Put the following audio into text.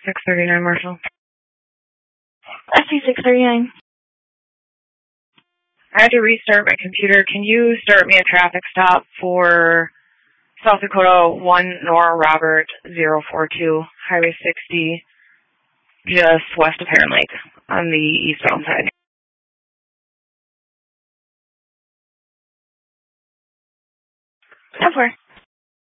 639 Marshall. SC 639. I had to restart my computer. Can you start me a traffic stop for South Dakota 1 Nora Robert 042, Highway 60, just west of Heron Lake on the eastbound side? 10-4.